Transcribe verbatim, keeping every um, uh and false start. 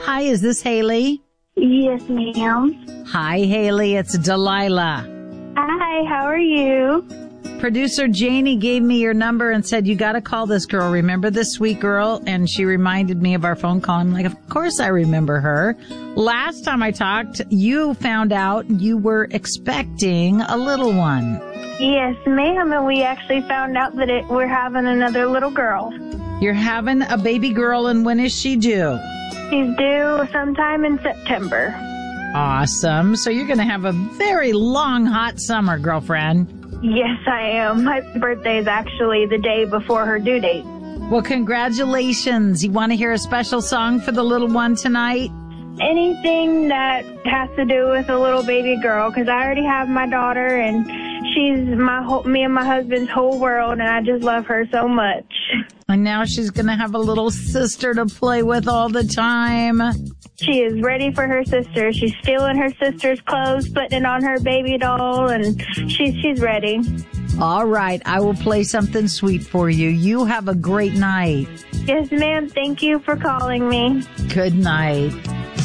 Hi, is this Haley? Yes, ma'am. Hi, Haley. It's Delilah. Hi, how are you? Producer Janie gave me your number and said, you got to call this girl. Remember this sweet girl? And she reminded me of our phone call. I'm like, of course I remember her. Last time I talked, you found out you were expecting a little one. Yes, ma'am, and we actually found out that it, we're having another little girl. You're having a baby girl, and when is she due? She's due sometime in September. Awesome. So you're going to have a very long, hot summer, girlfriend. Yes, I am. My birthday is actually the day before her due date. Well, congratulations. You want to hear a special song for the little one tonight? Anything that has to do with a little baby girl, because I already have my daughter, and she's my whole, me and my husband's whole world, and I just love her so much. And now she's going to have a little sister to play with all the time. She is ready for her sister. She's stealing her sister's clothes, putting it on her baby doll, and she's she's ready. All right. I will play something sweet for you. You have a great night. Yes, ma'am. Thank you for calling me. Good night.